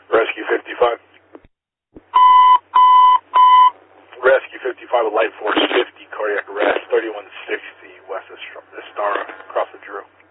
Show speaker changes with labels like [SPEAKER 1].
[SPEAKER 1] Rescue 55. Rescue 55 with Light Force 50, cardiac arrest, 3160 West Estara, across the Drew.